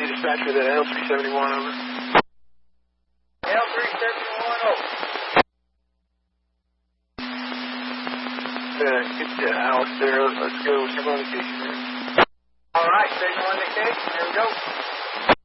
dispatcher that L371 over. L371 over. Get the house there. Let's go. Signal indication there. All right, signal indication. Here we go.